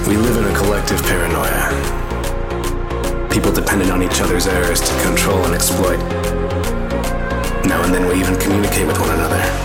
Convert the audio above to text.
We live in a collective paranoia. People dependent on each other's errors to control and exploit. Now and then we even communicate with one another.